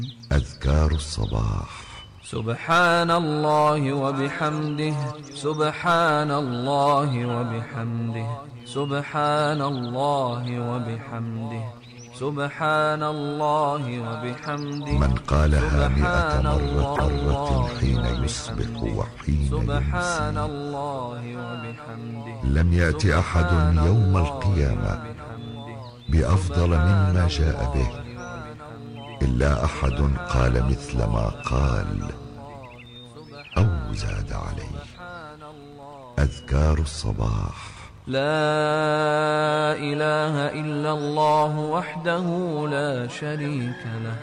أذكار الصباح. سبحان الله وبحمده، سبحان الله وبحمده، سبحان الله وبحمده، سبحان الله وبحمده. من قالها 100 مرة حين يصبح وحين سبحان يمسي الله وبحمده. لم يأت أحد يوم القيامة بأفضل مما جاء به إلا أحد قال مثل ما قال أو زاد عليه. أذكار الصباح. لا إله إلا الله وحده لا شريك له